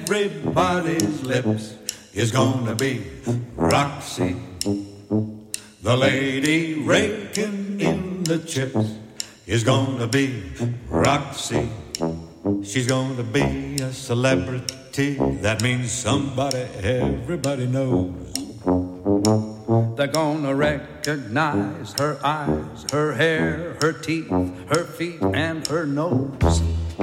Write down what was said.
everybody's lips is gonna be Roxy, the lady raking in the chips is gonna be Roxy. She's gonna be a celebrity. That means somebody everybody knows. They're gonna recognize her eyes, her hair, her teeth, her feet, and her nose.